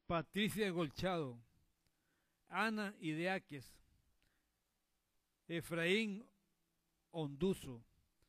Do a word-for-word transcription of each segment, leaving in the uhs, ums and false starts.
Patricia Golchado, Ana Ideáquez, Efraín Onduzo,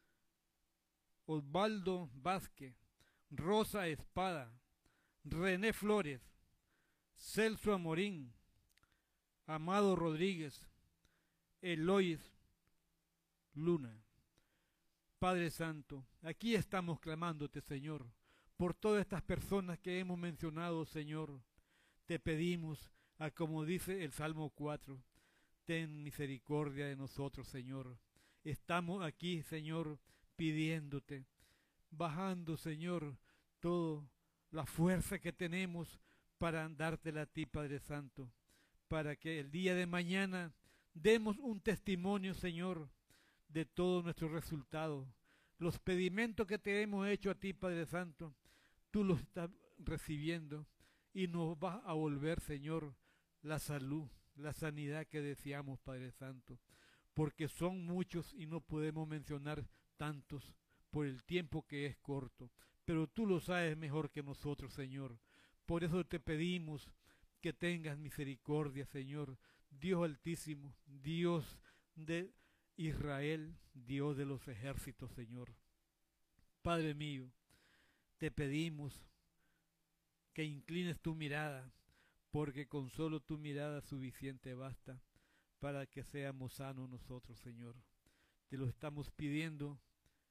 Osvaldo Vázquez, Rosa Espada, René Flores, Celso Amorín, Amado Rodríguez, Eloís Luna. Padre Santo, aquí estamos clamándote, Señor, por todas estas personas que hemos mencionado, Señor. Te pedimos, a como dice el Salmo cuatro, ten misericordia de nosotros, Señor. Estamos aquí, Señor, pidiéndote, bajando, Señor, toda la fuerza que tenemos para dártela a ti, Padre Santo, para que el día de mañana demos un testimonio, Señor, de todos nuestros resultados. Los pedimentos que te hemos hecho a ti, Padre Santo, tú los estás recibiendo y nos vas a volver, Señor, la salud, la sanidad que deseamos, Padre Santo, porque son muchos y no podemos mencionar tantos por el tiempo que es corto, pero tú lo sabes mejor que nosotros, Señor. Por eso te pedimos que tengas misericordia, Señor, Dios Altísimo, Dios de Israel, Dios de los ejércitos, Señor. Padre mío, te pedimos que inclines tu mirada, porque con solo tu mirada suficiente basta para que seamos sanos nosotros, Señor. Te lo estamos pidiendo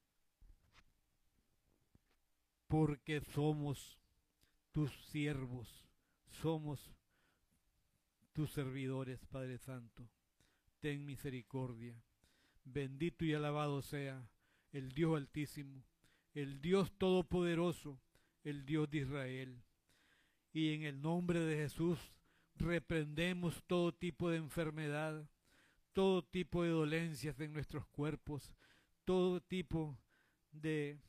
porque somos tus siervos, somos tus servidores, Padre Santo. Ten misericordia. Bendito y alabado sea el Dios Altísimo, el Dios Todopoderoso, el Dios de Israel. Y en el nombre de Jesús reprendemos todo tipo de enfermedad, todo tipo de dolencias en nuestros cuerpos, todo tipo de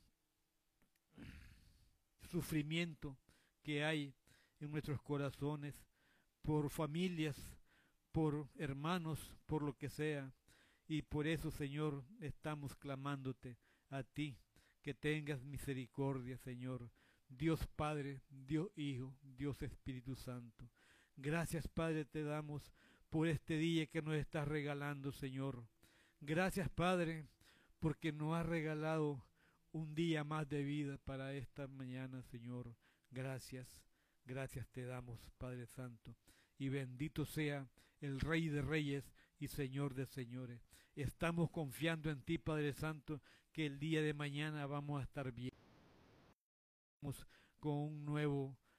sufrimiento que hay en nuestros corazones, por familias, por hermanos, por lo que sea. Y por eso, Señor, estamos clamándote a ti, que tengas misericordia, Señor. Dios Padre, Dios Hijo, Dios Espíritu Santo. Gracias, Padre, te damos por este día que nos estás regalando, Señor. Gracias, Padre, porque nos has regalado un día más de vida para esta mañana, Señor. Gracias, gracias te damos, Padre Santo. Y bendito sea el Rey de Reyes y Señor de Señores. Estamos confiando en ti, Padre Santo, que el día de mañana vamos a estar bien, con un nuevo